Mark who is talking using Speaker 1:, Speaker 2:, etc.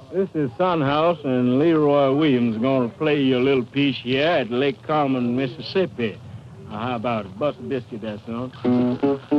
Speaker 1: This is Sunhouse, and Leroy Williams is going to play you a little piece here at Lake Carmen, Mississippi. How about it? Bust a biscuit there, son.